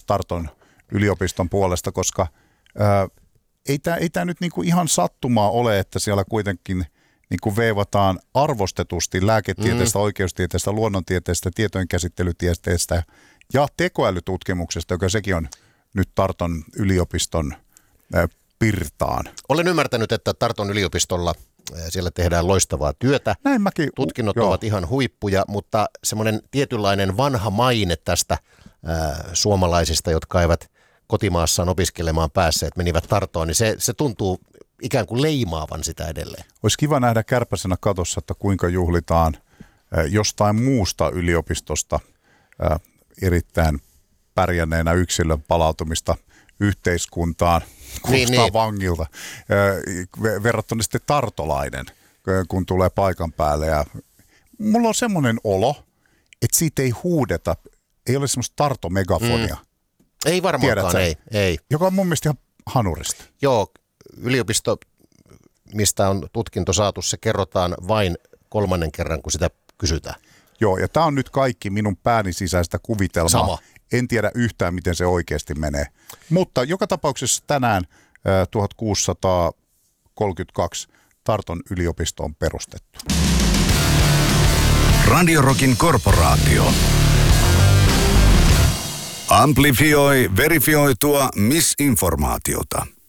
Tarton yliopiston puolesta, koska ei tämä nyt niinku ihan sattumaa ole, että siellä kuitenkin niinku veivataan arvostetusti lääketieteestä, oikeustieteestä, luonnontieteestä, tietojenkäsittelytieteestä ja tekoälytutkimuksesta, joka sekin on nyt Tarton yliopiston pirtaan. Olen ymmärtänyt, että Tarton yliopistolla siellä tehdään loistavaa työtä. Näin mäkin. Tutkinnot ovat ihan huippuja, mutta semmoinen tietynlainen vanha maine tästä suomalaisista, jotka eivät kotimaassaan opiskelemaan päässeet, menivät Tartoon, niin se tuntuu ikään kuin leimaavan sitä edelleen. Olisi kiva nähdä kärpäsenä katossa, että kuinka juhlitaan jostain muusta yliopistosta erittäin pärjänneenä yksilön palautumista yhteiskuntaan, kuulostaa vangilta, verrattuna sitten tartolainen, kun tulee paikan päälle. Ja mulla on semmoinen olo, että siitä ei huudeta, ei ole semmoista tartomegafonia. Ei varmaankaan, ei. Joka on mun mielestä ihan hanurista. Joo, yliopisto, mistä on tutkinto saatu, se kerrotaan vain 3. kerran, kun sitä kysytään. Joo, ja tämä on nyt kaikki minun pääni sisäistä kuvitelmaa. Sama. En tiedä yhtään, miten se oikeasti menee. Mutta joka tapauksessa tänään 1632 Tarton yliopisto on perustettu. Radio Rockin korporaatio. Amplifioi verifioitua misinformaatiota.